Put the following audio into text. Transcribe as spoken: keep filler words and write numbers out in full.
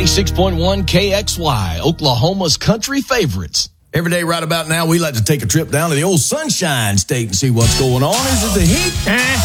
ninety-six point one K X Y, Oklahoma's country favorites. Every day right about now, we like to take a trip down to the old Sunshine State and see what's going on. Is it the heat? Eh,